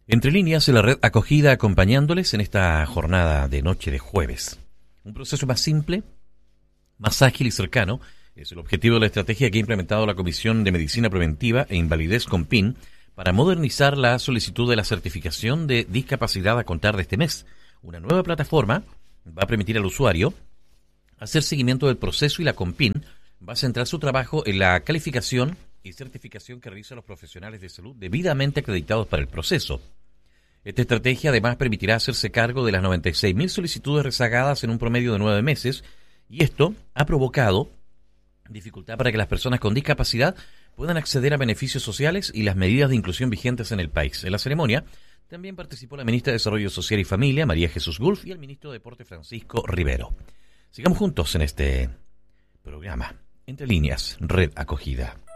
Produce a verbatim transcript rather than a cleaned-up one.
Entre líneas, la red acogida acompañándoles en esta jornada de noche de jueves. Un proceso más simple, más ágil y cercano es el objetivo de la estrategia que ha implementado la Comisión de Medicina Preventiva e Invalidez COMPIN para modernizar la solicitud de la certificación de discapacidad a contar de este mes. Una nueva plataforma va a permitir al usuario hacer seguimiento del proceso y la COMPIN va a centrar su trabajo en la calificación y certificación que realizan los profesionales de salud debidamente acreditados para el proceso. Esta estrategia además permitirá hacerse cargo de las noventa y seis mil solicitudes rezagadas en un promedio de nueve meses y esto ha provocado dificultad para que las personas con discapacidad puedan acceder a beneficios sociales y las medidas de inclusión vigentes en el país. En la ceremonia también participó la ministra de Desarrollo Social y Familia, María Jesús Gulf, y el ministro de Deporte, Francisco Rivero. Sigamos juntos en este programa. Entre líneas, Red Acogida.